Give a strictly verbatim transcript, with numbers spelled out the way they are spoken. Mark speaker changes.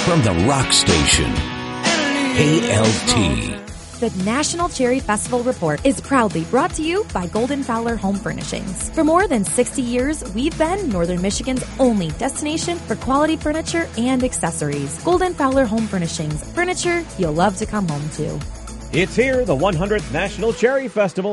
Speaker 1: from the Rock Station, A L T.
Speaker 2: The National Cherry Festival Report is proudly brought to you by Golden Fowler Home Furnishings. For more than sixty years, we've been Northern Michigan's only destination for quality furniture and accessories. Golden Fowler Home Furnishings. Furniture you'll love to come home to.
Speaker 3: It's here, the one hundredth National Cherry Festival.